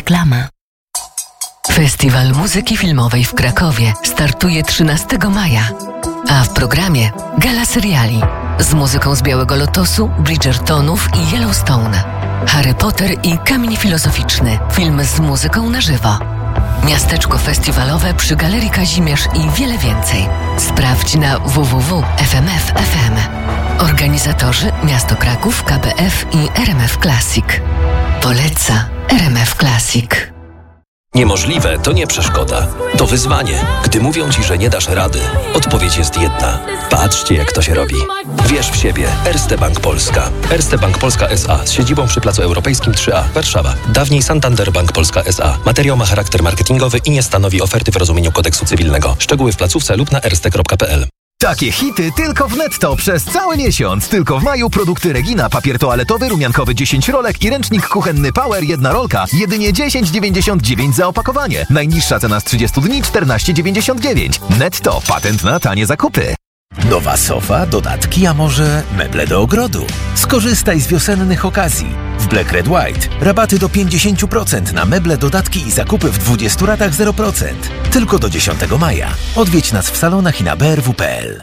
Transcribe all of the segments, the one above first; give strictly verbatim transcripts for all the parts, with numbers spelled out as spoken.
Reklama. Festiwal Muzyki Filmowej w Krakowie startuje trzynastego maja, a w programie gala seriali z muzyką z Białego Lotosu, Bridgertonów i Yellowstone, Harry Potter i Kamień Filozoficzny, film z muzyką na żywo, miasteczko festiwalowe przy Galerii Kazimierz i wiele więcej. Sprawdź na w w w kropka f m f kropka f m. Organizatorzy Miasto Kraków, K B F i R M F Classic. Poleca R M F Classic. Niemożliwe to nie przeszkoda. To wyzwanie. Gdy mówią Ci, że nie dasz rady, odpowiedź jest jedna. Patrzcie, jak to się robi. Wierz w siebie. Erste Bank Polska. Erste Bank Polska S A z siedzibą przy Placu Europejskim trzy A, Warszawa. Dawniej Santander Bank Polska S A. Materiał ma charakter marketingowy i nie stanowi oferty w rozumieniu kodeksu cywilnego. Szczegóły w placówce lub na erste kropka p l. Takie hity tylko w Netto przez cały miesiąc. Tylko w maju produkty Regina, papier toaletowy, rumiankowy dziesięć rolek i ręcznik kuchenny Power jedna rolka. Jedynie dziesięć dziewięćdziesiąt dziewięć za opakowanie. Najniższa cena z trzydziestu dni czternaście dziewięćdziesiąt dziewięć. Netto, patent na tanie zakupy. Nowa sofa, dodatki, a może meble do ogrodu? Skorzystaj z wiosennych okazji. W Black Red White rabaty do pięćdziesiąt procent na meble, dodatki i zakupy w dwudziestu ratach zero procent. Tylko do dziesiątego maja. Odwiedź nas w salonach i na b r w kropka p l.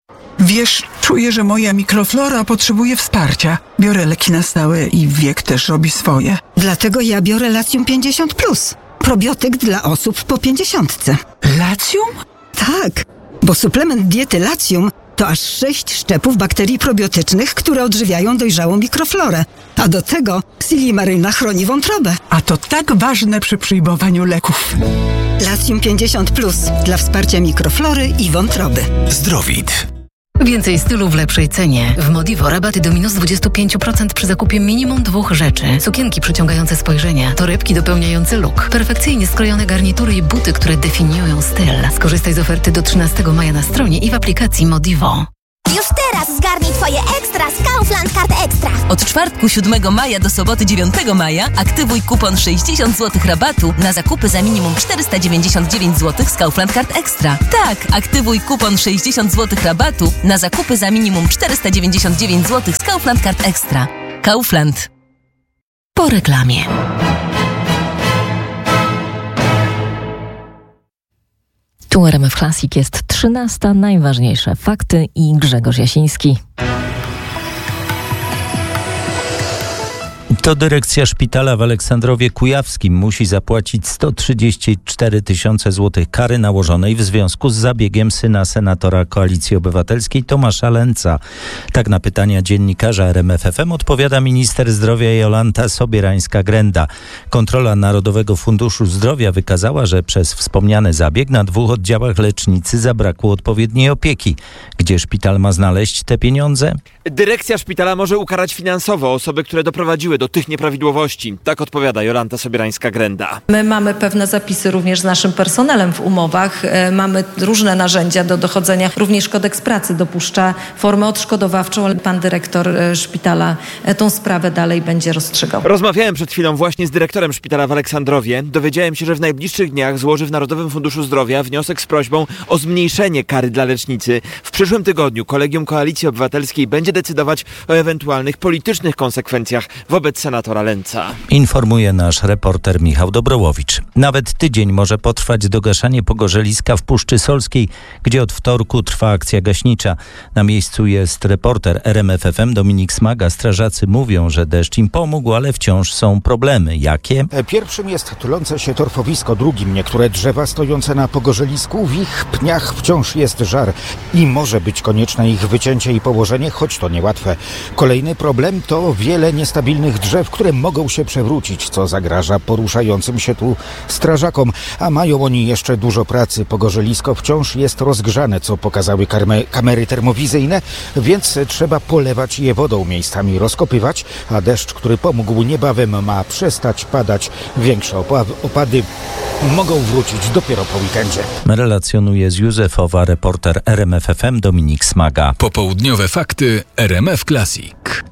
Wiesz, czuję, że moja mikroflora potrzebuje wsparcia. Biorę leki na stałe i wiek też robi swoje. Dlatego ja biorę Latium pięćdziesiąt plus. Probiotyk dla osób po pięćdziesiątce. Latium? Tak, bo suplement diety Latium to aż sześć szczepów bakterii probiotycznych, które odżywiają dojrzałą mikroflorę. A do tego Silimaryna chroni wątrobę. A to tak ważne przy przyjmowaniu leków. Latium pięćdziesiąt plus dla wsparcia mikroflory i wątroby. Zdrowit. Więcej stylu w lepszej cenie. W Modivo rabaty do minus dwadzieścia pięć procent przy zakupie minimum dwóch rzeczy. Sukienki przyciągające spojrzenie, torebki dopełniające look, perfekcyjnie skrojone garnitury i buty, które definiują styl. Skorzystaj z oferty do trzynastego maja na stronie i w aplikacji Modivo. Już teraz zgarnij Twoje ekstra z Kaufland Card Extra. Od czwartku siódmego maja do soboty dziewiątego maja aktywuj kupon sześćdziesiąt złotych rabatu na zakupy za minimum czterysta dziewięćdziesiąt dziewięć złotych z Kaufland Card Extra. Tak, aktywuj kupon sześćdziesiąt złotych rabatu na zakupy za minimum czterysta dziewięćdziesiąt dziewięć złotych z Kaufland Card Extra. Kaufland. Po reklamie. Tu R M F Classic, jest trzynasta, najważniejsze fakty i Grzegorz Jasiński. To dyrekcja szpitala w Aleksandrowie Kujawskim musi zapłacić sto trzydzieści cztery tysiące złotych kary nałożonej w związku z zabiegiem syna senatora Koalicji Obywatelskiej Tomasza Lęca. Tak na pytania dziennikarza R M F F M odpowiada minister zdrowia Jolanta Sobierańska-Grenda. Kontrola Narodowego Funduszu Zdrowia wykazała, że przez wspomniany zabieg na dwóch oddziałach lecznicy zabrakło odpowiedniej opieki. Gdzie szpital ma znaleźć te pieniądze? Dyrekcja szpitala może ukarać finansowo osoby, które doprowadziły do tych nieprawidłowości. Tak odpowiada Jolanta Sobierańska-Grenda. My mamy pewne zapisy również z naszym personelem w umowach. E, mamy różne narzędzia do dochodzenia. Również kodeks pracy dopuszcza formę odszkodowawczą, ale pan dyrektor e, szpitala e, tą sprawę dalej będzie rozstrzygał. Rozmawiałem przed chwilą właśnie z dyrektorem szpitala w Aleksandrowie. Dowiedziałem się, że w najbliższych dniach złoży w Narodowym Funduszu Zdrowia wniosek z prośbą o zmniejszenie kary dla lecznicy. W przyszłym tygodniu Kolegium Koalicji Obywatelskiej będzie decydować o ewentualnych politycznych konsekwencjach wobec senatora Lęca. Informuje nasz reporter Michał Dobrołowicz. Nawet tydzień może potrwać dogaszanie pogorzeliska w Puszczy Solskiej, gdzie od wtorku trwa akcja gaśnicza. Na miejscu jest reporter R M F F M Dominik Smaga. Strażacy mówią, że deszcz im pomógł, ale wciąż są problemy. Jakie? Pierwszym jest tulące się torfowisko, drugim niektóre drzewa stojące na pogorzelisku. W ich pniach wciąż jest żar i może być konieczne ich wycięcie i położenie, choć to niełatwe. Kolejny problem to wiele niestabilnych drzew, które mogą się przewrócić, co zagraża poruszającym się tu strażakom, a mają oni jeszcze dużo pracy. Pogorzelisko wciąż jest rozgrzane, co pokazały karme, kamery termowizyjne, więc trzeba polewać je wodą, miejscami rozkopywać, a deszcz, który pomógł, niebawem ma przestać padać. Większe opa- opady mogą wrócić dopiero po weekendzie. Relacjonuje z Józefowa reporter R M F F M Dominik Smaga. Popołudniowe fakty R M F Classic.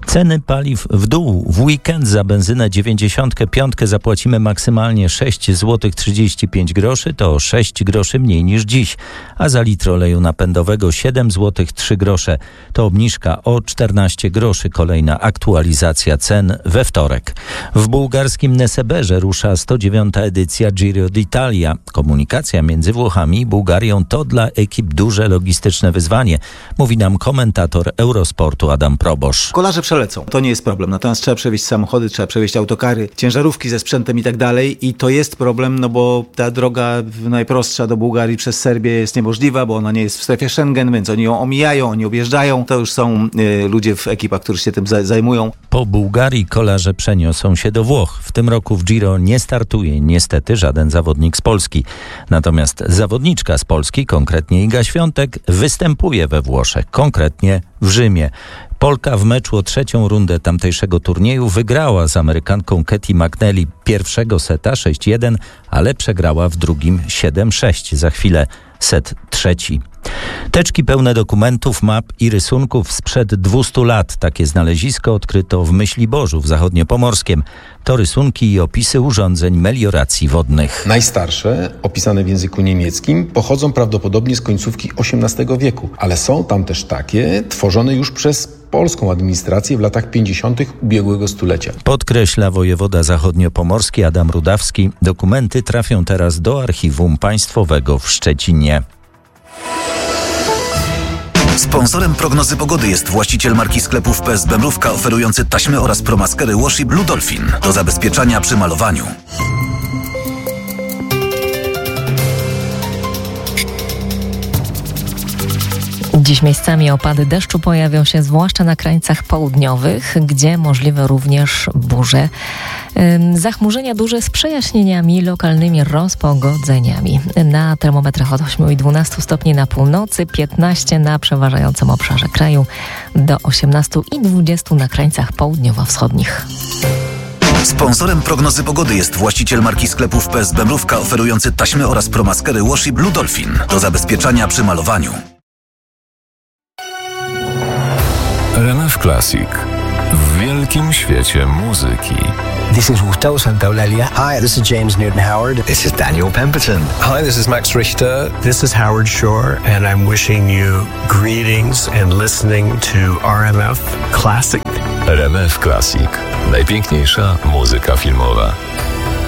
Ceny paliw w dół. W weekend za benzynę dziewięćdziesiątkę piątkę zapłacimy maksymalnie sześć złotych trzydzieści pięć groszy, to o sześć groszy mniej niż dziś, a za litr oleju napędowego siedem złotych trzy grosze. To obniżka o czternaście groszy. Kolejna aktualizacja cen we wtorek. W bułgarskim Neseberze rusza sto dziewiąta edycja Giro d'Italia. Komunikacja między Włochami i Bułgarią to dla ekip duże logistyczne wyzwanie, mówi nam komentator Eurosportu Adam Proboszcz. Kolarze przelecą, to nie jest problem, natomiast trzeba przewieźć samochody, trzeba przewieźć autokary, ciężarówki ze sprzętem i tak dalej i to jest problem, no bo ta droga najprostsza do Bułgarii przez Serbię jest niemożliwa, bo ona nie jest w strefie Schengen, więc oni ją omijają, oni objeżdżają, to już są y, ludzie w ekipach, którzy się tym za- zajmują. Po Bułgarii kolarze przeniosą się do Włoch. W tym roku w Giro nie startuje niestety żaden zawodnik z Polski. Natomiast zawodniczka z Polski, konkretnie Iga Świątek, występuje we Włoszech, konkretnie w Rzymie. Polka w meczu o trzecią rundę tamtejszego turnieju wygrała z Amerykanką Katie McNally pierwszego seta sześć jeden, ale przegrała w drugim siedem sześć. Za chwilę set trzeci. Teczki pełne dokumentów, map i rysunków sprzed dwustu lat. Takie znalezisko odkryto w Myśliborzu w Zachodniopomorskiem. To rysunki i opisy urządzeń melioracji wodnych. Najstarsze, opisane w języku niemieckim, pochodzą prawdopodobnie z końcówki osiemnastego wieku, ale są tam też takie tworzone już przez polską administrację w latach pięćdziesiątych ubiegłego stulecia. Podkreśla wojewoda zachodniopomorski Adam Rudawski. Dokumenty trafią teraz do Archiwum Państwowego w Szczecinie. Sponsorem prognozy pogody jest właściciel marki sklepów P S B Mrówka, oferujący taśmy oraz promaskery Washi Blue Dolphin do zabezpieczania przy malowaniu. Dziś miejscami opady deszczu pojawią się zwłaszcza na krańcach południowych, gdzie możliwe również burze. Zachmurzenia duże z przejaśnieniami i lokalnymi rozpogodzeniami. Na termometrach od ośmiu i dwunastu stopni na północy, piętnaście na przeważającym obszarze kraju, do osiemnastu i dwudziestu na krańcach południowo-wschodnich. Sponsorem prognozy pogody jest właściciel marki sklepów P S B Mrówka, oferujący taśmy oraz promaskery Washi Blue Dolphin do zabezpieczania przy malowaniu. R M F Classic w wielkim świecie muzyki. This is Gustavo Santaolalla. Hi, this is James Newton Howard. This is Daniel Pemberton. Hi, this is Max Richter. This is Howard Shore, and I'm wishing you greetings and listening to R M F Classic. R M F Classic. Najpiękniejsza muzyka filmowa.